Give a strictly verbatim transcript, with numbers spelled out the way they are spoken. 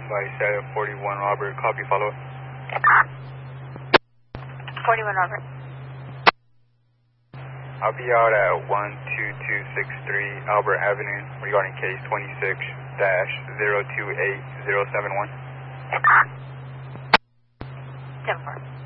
by Sally forty-one Robert, copy, follow. forty-one Robert. I'll be out at one two two six three Albert Avenue regarding case twenty-six dash zero two eight zero seven one. ten four.